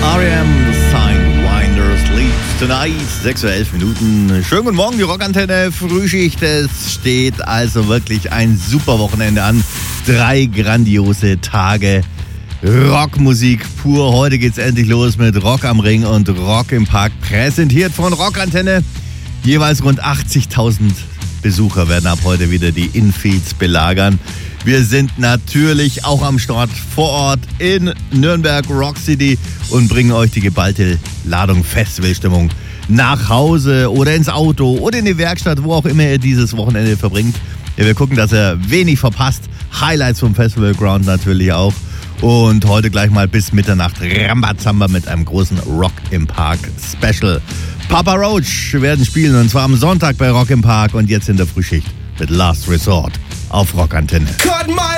R.E.M. Sidewinder Sleeps Tonight. 6:11. Schönen guten Morgen, die Rockantenne Frühschicht. Es steht also wirklich ein super Wochenende an. 3 grandiose Tage Rockmusik pur. Heute geht's endlich los mit Rock am Ring und Rock im Park. Präsentiert von Rockantenne. Jeweils rund 80.000 Besucher werden ab heute wieder die Infields belagern. Wir sind natürlich auch am Start vor Ort in Nürnberg Rock City und bringen euch die geballte Ladung Festivalstimmung nach Hause oder ins Auto oder in die Werkstatt, wo auch immer ihr dieses Wochenende verbringt. Ja, wir gucken, dass ihr wenig verpasst. Highlights vom Festival Ground natürlich auch. Und heute gleich mal bis Mitternacht Rambazamba mit einem großen Rock im Park Special. Papa Roach werden spielen und zwar am Sonntag bei Rock im Park und jetzt in der Frühschicht mit Last Resort auf Rockantenne. Cut my